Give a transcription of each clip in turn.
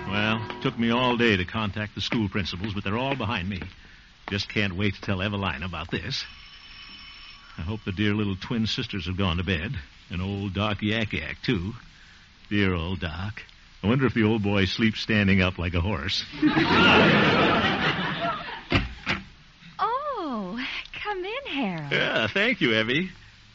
Well, it took me all day to contact the school principals, but they're all behind me. Just can't wait to tell Evelina about this. I hope the dear little twin sisters have gone to bed. And old Doc Yak-Yak, too. Dear old Doc. I wonder if the old boy sleeps standing up like a horse. Oh, come in, Harold. Yeah, thank you, Evie.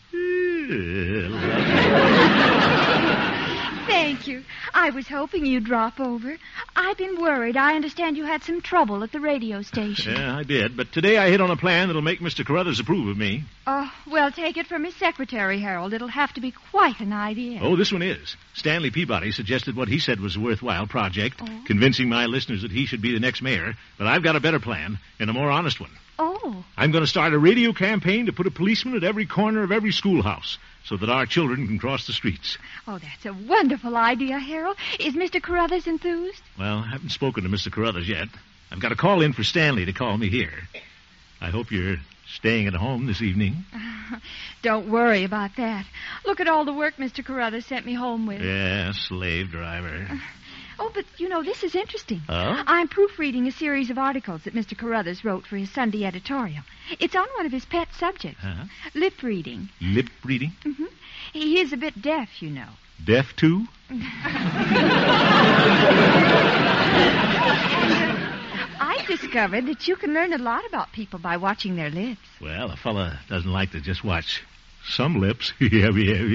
Thank you. I was hoping you'd drop over. I've been worried. I understand you had some trouble at the radio station. Yeah, I did. But today I hit on a plan that'll make Mr. Carruthers approve of me. Oh, well, take it from his secretary, Harold. It'll have to be quite an idea. Oh, this one is. Stanley Peabody suggested what he said was a worthwhile project, convincing my listeners that he should be the next mayor. But I've got a better plan and a more honest one. Oh. I'm going to start a radio campaign to put a policeman at every corner of every schoolhouse so that our children can cross the streets. Oh, that's a wonderful idea, Harold. Is Mr. Carruthers enthused? Well, I haven't spoken to Mr. Carruthers yet. I've got a call in for Stanley to call me here. I hope you're staying at home this evening. Don't worry about that. Look at all the work Mr. Carruthers sent me home with. Yeah, slave driver. Oh, but, this is interesting. Oh? I'm proofreading a series of articles that Mr. Carruthers wrote for his Sunday editorial. It's on one of his pet subjects, lip reading. Lip reading? Mm-hmm. He is a bit deaf, you know. Deaf, too? I discovered that you can learn a lot about people by watching their lips. Well, a fella doesn't like to just watch some lips. Yeah.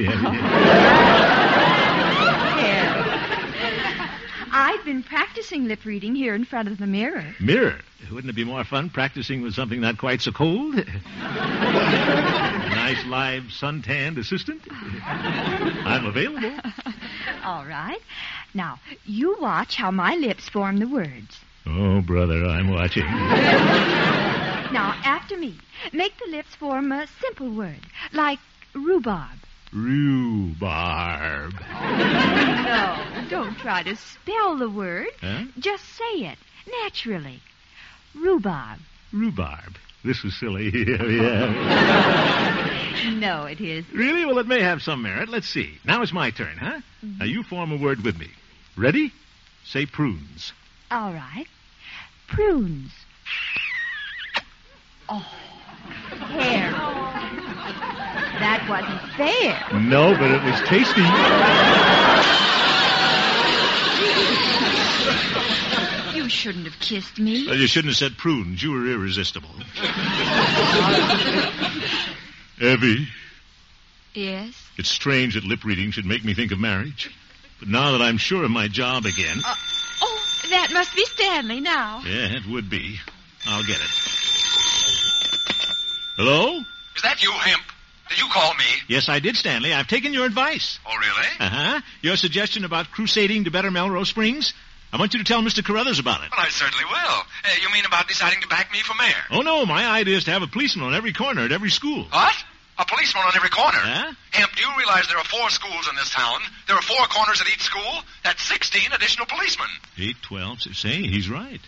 I've been practicing lip reading here in front of the mirror. Mirror? Wouldn't it be more fun practicing with something not quite so cold? A nice, live, suntanned assistant? I'm available. All right. Now, you watch how my lips form the words. Oh, brother, I'm watching. Now, after me, make the lips form a simple word, like rhubarb. Rhubarb. No, don't try to spell the word. Huh? Just say it, naturally. Rhubarb. Rhubarb. This is silly. Yeah. No, it isn't. Really? Well, it may have some merit. Let's see. Now it's my turn, huh? Now you form a word with me. Ready? Say prunes. All right. Prunes. Oh, hair. That wasn't fair. No, but it was tasty. You shouldn't have kissed me. Well, you shouldn't have said prunes. You were irresistible. Evie. Yes? It's strange that lip reading should make me think of marriage. But now that I'm sure of my job again... that must be Stanley now. Yeah, it would be. I'll get it. Hello? Is that you, Hemp? Did you call me? Yes, I did, Stanley. I've taken your advice. Oh, really? Uh-huh. Your suggestion about crusading to better Melrose Springs? I want you to tell Mr. Carruthers about it. Well, I certainly will. You mean about deciding to back me for mayor? Oh, no. My idea is to have a policeman on every corner at every school. What? A policeman on every corner? Huh? Hemp, do you realize there are 4 schools in this town? There are 4 corners at each school? That's 16 additional policemen. 8, 12, say, he's right.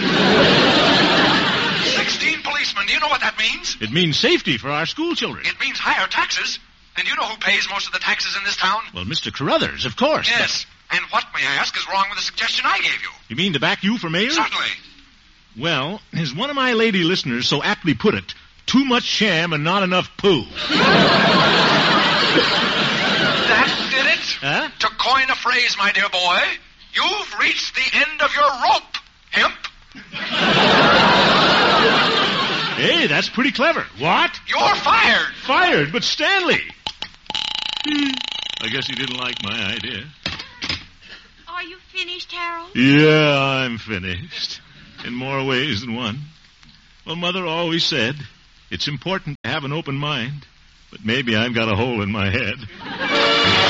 16 policemen. Do you know what that means? It means safety for our school children. It means higher taxes. And you know who pays most of the taxes in this town? Well, Mr. Carruthers, of course. Yes. And what, may I ask, is wrong with the suggestion I gave you? You mean to back you for mayor? Certainly. Well, as one of my lady listeners so aptly put it, too much sham and not enough poo. That did it? Huh? To coin a phrase, my dear boy, you've reached the end of your rope, Hemp. Hey, that's pretty clever. What? You're fired. Fired? But Stanley. I guess he didn't like my idea. Are you finished, Harold? Yeah, I'm finished. In more ways than one. Well, Mother always said, it's important to have an open mind, but maybe I've got a hole in my head.